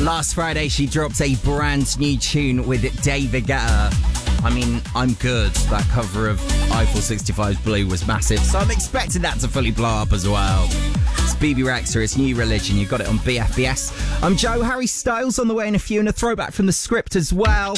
Last Friday, she dropped a brand new tune with David Guetta. I mean, I'm good. That cover of Eiffel 65's Blue was massive, so I'm expecting that to fully blow up as well. It's BB Rexa, it's New Religion. You got it on BFBS. I'm Joe. Harry Styles on the way in a few, and a throwback from the script as well.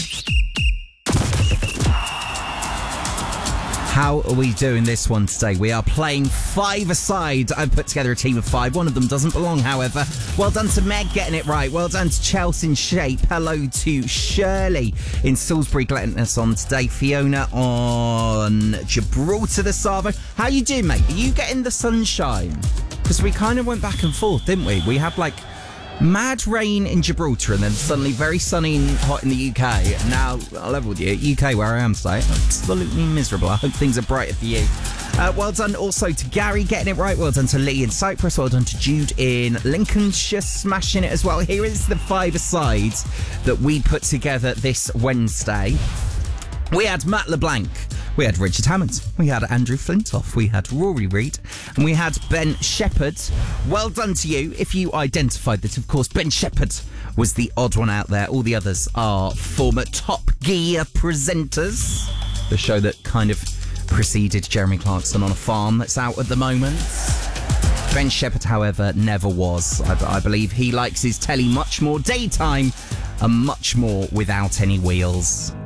How are we doing this one today? We are playing five-a-side. I've put together a team of five. One of them doesn't belong, however. Well done to Meg getting it right. Well done to Chelsea in Shape. Hello to Shirley in Salisbury getting us on today. Fiona on Gibraltar the Savo. How you doing, mate? Are you getting the sunshine? Because we kind of went back and forth, didn't we? We had like mad rain in Gibraltar and then suddenly very sunny and hot in the UK. And now, I'll level with you, UK where I am today, absolutely miserable. I hope things are brighter for you. Well done also to Gary getting it right. Well done to Lee in Cyprus. Well done to Jude in Lincolnshire smashing it as well. Here is the five-a-side that we put together this Wednesday. We had Matt LeBlanc. We had Richard Hammond, we had Andrew Flintoff, we had Rory Reid, and we had Ben Shepherd. Well done to you if you identified that, of course, Ben Shepherd was the odd one out there. All the others are former Top Gear presenters, the show that kind of preceded Jeremy Clarkson on a farm that's out at the moment. Ben Shepherd, however, never was. I believe he likes his telly much more daytime and much more without any wheels.